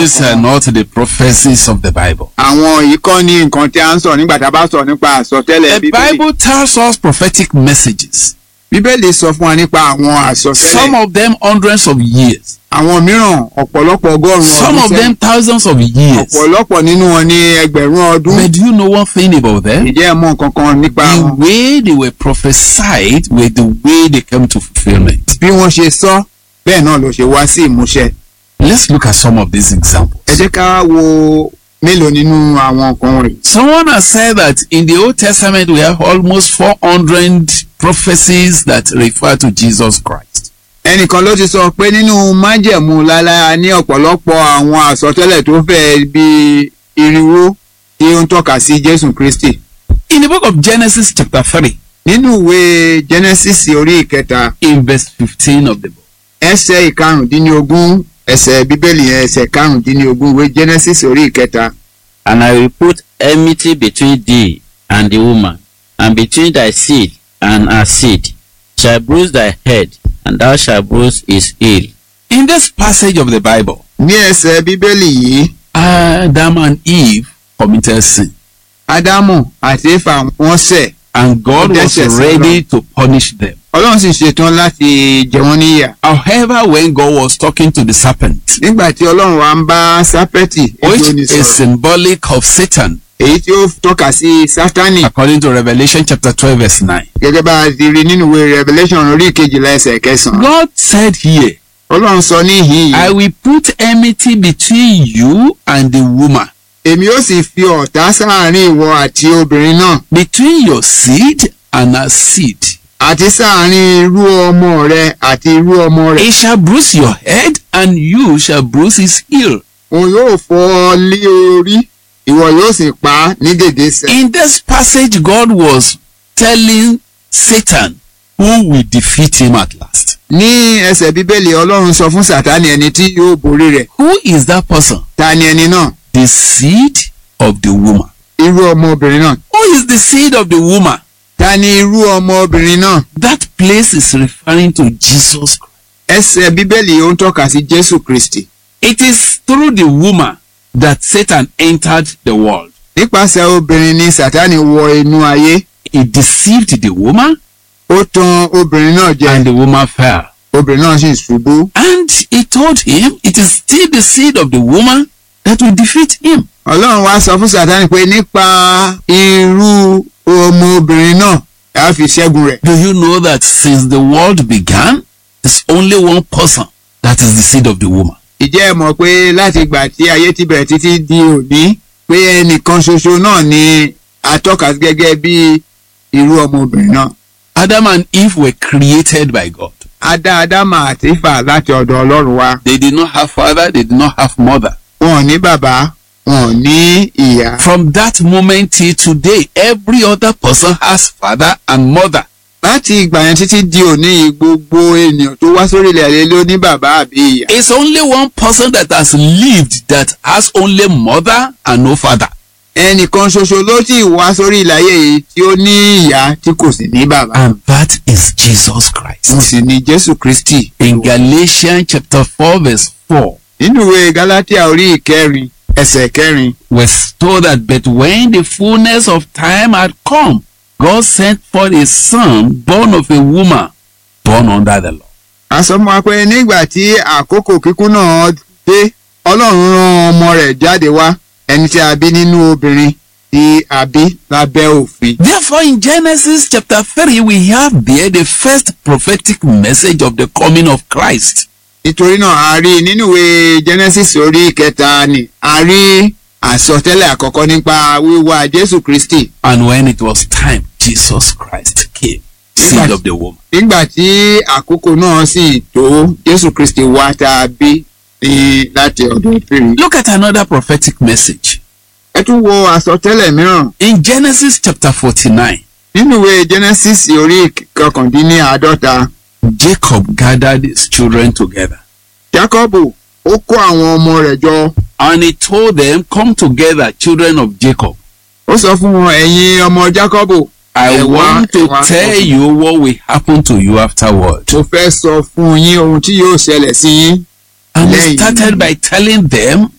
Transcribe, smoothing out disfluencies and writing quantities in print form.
These are not the prophecies of the Bible. Àwọn yìí kọ́ ní nǹkan tí a ń sọ nígbà tá a bá sọ nípa àsọtẹ́lẹ̀ The Bíbélì. Bible tells us prophetic messages. Bíbélì sọ fún wa nípa àwọn àsọtẹ́lẹ̀. Some of them hundreds of years. Àwọn mìíràn ọ̀pọ̀lọpọ̀ ọgọ́rùn-ún Some ọdún of them thousands of years. ọ̀pọ̀lọpọ̀ nínú wọn ní ẹgbẹ̀rún ọdún. But do you know one thing about them? Ìjẹ́ ẹ mọ̀ nǹkan kan nípa The wọn. way they were prophesied were the way they came to fulfillment. Bí wọ́n ṣe sọ bẹ́ẹ̀ náà ló ṣe wá sí ìmúṣẹ. Let's look at some of these examples. Ẹ jẹ́ ká wo mélòó nínú àwọn nǹkan wọ̀nyí. Someone has said that in the Old Testament we have almost 400 prophecies that refer to Jesus Christ. Ẹnìkan ló ti sọ pé nínú májẹ̀mú lálá ní ọ̀pọ̀lọpọ̀ àwọn àsọtẹ́lẹ̀ tó fẹ́ bí irinwó tí ó ń tọ́ka sí Jésù Kristi. In the book of Genesis chapter 3, Nínú ìwé Genesis orí ìkẹta in verse 15 of the book, ẹsẹ̀ ìkarùndínlógún ẹsẹ̀ Bíbélì yẹn ẹsẹ̀ karùndínlógún ìwé Genesis orí ìkẹta. And I will put enmity between thee and the woman, and between thy seed and her seed. Shall bruise thy head, and thou shalt bruise his heel. in this passage of the Bible, Ní ẹsẹ̀ Bíbélì yìí, Adam and Eve committed sin, Ádámù àti Éfà wọ́n ṣẹ̀. and God was Yes, yes, ready to punish them. Ọlọ́run sì ṣetán láti jẹ wọ́n níyà. However, when God was talking to the serpent, Nígbà tí Ọlọ́run wa ń bá sápẹ́tì which ètò is onísọ̀rọ̀, symbolic of Satan, èyí tí ó tọ́ka sí Sátánì according to Revelation chapter 12 verse 9. gẹ́gẹ́ bá a ti rí nínú ìwé Revelation orí kejìlá ẹsẹ̀ kẹsàn-án. God said here, Ọlọ́run sọ níhìn I yìí, will put enmity between you and the woman, èmi ó sì fi ọ̀tá sáàárín ìwọ àti obìnrin náà, between your seed and her seed. àti sáàárín irú ọmọ rẹ àti irú ọmọ rẹ̀. He shall bruise your head, and you shall bruise his heel. Òun yóò fọ́ ọ lé orí, ìwọ yóò sì pa á ní gègésẹ̀. In this passage, God was telling Satan who will defeat him at last. Ní ẹsẹ̀ Bíbélì Ọlọ́run sọ fún Sátánì ẹni tí yóò borí rẹ̀. Who is that person? Ta ni ẹni náà? The seed of the woman. Irú ọmọbìnrin náà. Who is the seed of the woman? Ta ni irú ọmọbìnrin náà? That place is referring to Jesus Christ. Ẹsẹ̀ Bíbélì ó ń tọ́ka sí Jésù Kristi. It is through the woman that Satan entered the world. Nípasẹ̀ obìnrin ni Sátánì wọ inú ayé. He deceived the woman, Ó tan obìnrin náà jẹ. and the woman fell. Obìnrin náà sì ṣubú. And he told him it is still the seed of the woman that will defeat him. Ọlọ́run wá sọ fún Sátánì pé nípa irú ọmọbìnrin náà a fi ṣẹ́gun rẹ̀. Do you know that since the world began, there's only one person that is the seed of the woman? Ìjẹ́ ẹ mọ̀ pé láti ìgbà tí ayé ti bẹ̀rẹ̀ títí di òní pé ẹnìkan ṣoṣo náà ni atọ́ka gẹ́gẹ́ bí irú ọmọbìnrin náà. Adam and Eve were created by God. Ádámà àti Éfà láti ọ̀dọ̀ Ọlọ́run wá. They did not have father, they did not have mother. Wọn ò ní bàbá, wọn ò ní ìyá. From that moment till today, every other person has father and mother. Láti ìgbà yẹn títí di òní yìí, gbogbo ènìyàn tó wá sórí ilẹ̀ ayé ló ní bàbá àbí ìyá. It's only one person that has lived that has only mother and no father. Ẹnìkan ṣoṣo ló sì wá sórí ilẹ̀ ayé yìí tí ó ní ìyá tí kò sì ní bàbá. And that is Jesus Mo Christ. sì ní Jésù Kristi. In Galatians chapter 4 verse 4, Nínú ìwé Gálátíà orí ìkẹrin ẹsẹ̀ kẹrin. we're told that, but when the fullness of time had come, God sent forth a son born of a woman, born under the law. A sọ fún wa pé nígbà tí àkókò kíkún náà dé, Ọlọ́run rán ọmọ rẹ̀ jáde wá, ẹni tí a bí nínú obìnrin tí a bí lábẹ́ òfin. Therefore, in Genesis chapter 3, we have there the first prophetic message of the coming of Christ. Nítorí náà a rí nínú ìwé Genesis orí ìkẹta ni a rí àsọtẹ́lẹ̀ àkọ́kọ́ nípa wíwá Jésù Kristi. And when it was time, Jesus Christ came, seed of the woman. Nígbà tí àkókò náà sì tó, Jésù Kristi wá tá a bí ní láti ọ̀dọ̀ obìnrin. Look at another prophetic message. Ẹ tún wo àsọtẹ́lẹ̀ mìíràn In Genesis chapter 49, nínú ìwé Genesis orí kọkàndínláàádọ́ta. Jacob gathered his children together. Jákọ́bù ó kó àwọn ọmọ rẹ̀ jọ. And he told them, come together, children of Jacob. Ó sọ fún wọn, ẹ̀yin ọmọ Jákọ́bù. I want to tell you what will happen to you afterward. Mo fẹ́ sọ fún yín ohun tí yóò ṣẹlẹ̀ sí yín. And he Lẹ́yìn. started by telling them